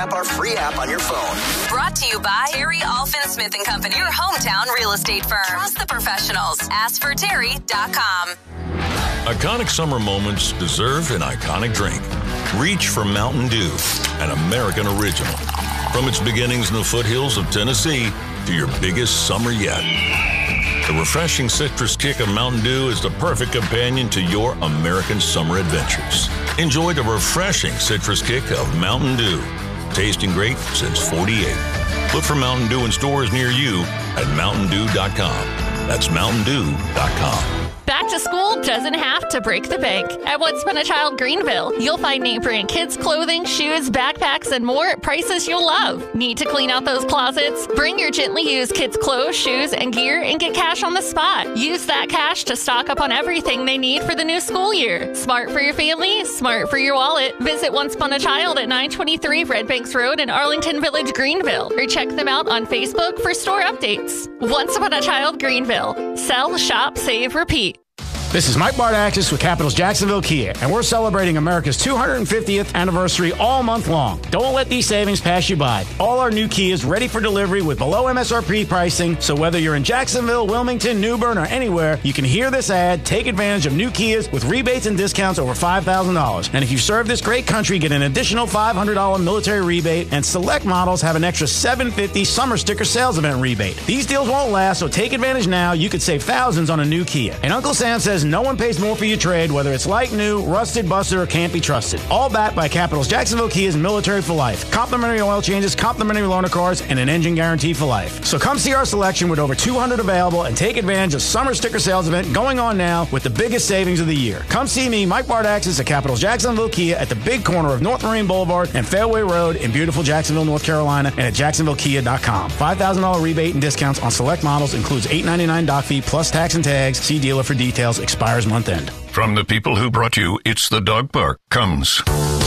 Our free app on your phone. Brought to you by Terry Alfin Smith & Company, your hometown real estate firm. Trust the professionals. AskForTerry.com. Iconic summer moments deserve an iconic drink. Reach for Mountain Dew, an American original. From its beginnings in the foothills of Tennessee to your biggest summer yet. The refreshing citrus kick of Mountain Dew is the perfect companion to your American summer adventures. Enjoy the refreshing citrus kick of Mountain Dew. Tasting great since 48. Look for Mountain Dew in stores near you at MountainDew.com. That's MountainDew.com. Back to school doesn't have to break the bank. At Once Upon a Child Greenville, you'll find name brand kids' clothing, shoes, backpacks, and more at prices you'll love. Need to clean out those closets? Bring your gently used kids' clothes, shoes, and gear and get cash on the spot. Use that cash to stock up on everything they need for the new school year. Smart for your family, smart for your wallet. Visit Once Upon a Child at 923 Red Banks Road in Arlington Village, Greenville, or check them out on Facebook for store updates. Once Upon a Child Greenville. Sell, shop, save, repeat. This is Mike Bardaxis with Capitals Jacksonville Kia, and we're celebrating America's 250th anniversary all month long. Don't let these savings pass you by. All our new Kias ready for delivery with below MSRP pricing, so whether you're in Jacksonville, Wilmington, New Bern, or anywhere, you can hear this ad, take advantage of new Kias with rebates and discounts over $5,000. And if you serve this great country, get an additional $500 military rebate, and select models have an extra $750 summer sticker sales event rebate. These deals won't last, so take advantage now. You could save thousands on a new Kia. And Uncle Sam says no one pays more for your trade, whether it's like new, rusted, busted, or can't be trusted. All backed by Capitals Jacksonville Kia's Military for Life. Complimentary oil changes, complimentary loaner cars, and an engine guarantee for life. So come see our selection with over 200 available and take advantage of summer sticker sales event going on now with the biggest savings of the year. Come see me, Mike Bardaxis, at Capitals Jacksonville Kia at the big corner of North Marine Boulevard and Fairway Road in beautiful Jacksonville, North Carolina, and at JacksonvilleKia.com. $5,000 rebate and discounts on select models includes $899 dock fee plus tax and tags. See dealer for details. Expires month end. From the people who brought you It's the Dog Park comes